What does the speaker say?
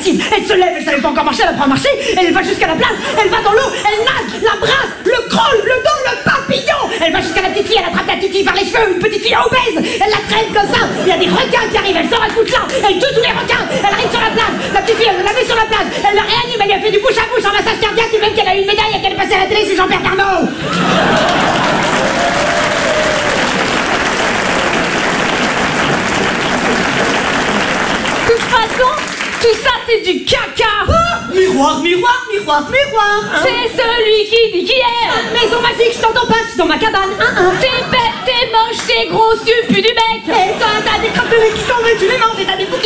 assise, elle se lève, elle savait pas encore marcher, elle apprend à marcher, elle va jusqu'à la plage, elle va dans l'eau, elle nage, la brasse, le crawl, le dos, le papillon. Elle va jusqu'à la petite fille, elle attrape la petite fille par les cheveux, une petite fille obèse, elle la traîne comme ça. Il y a des requins qui arrivent, elle sort un coup de là, elle tue tous les requins, elle arrive sur la plage, la petite fille, elle la met sur la plage, elle la réanime, elle lui a fait du bouche à bouche en massage cardiaque, et même qu'elle a eu une médaille et qu'elle est passée à la télé, c'est Jean-Pierre Carnot. De toute façon, tout ça c'est du caca. Miroir, miroir, miroir, miroir. C'est celui qui dit qui est. Maison magique, je t'entends pas, je suis dans ma cabane. T'es bête, t'es moche, t'es grosse, tu pues du bec. Et toi, t'as des crêpes de nez qui tombent et tu les manges et t'as des boucles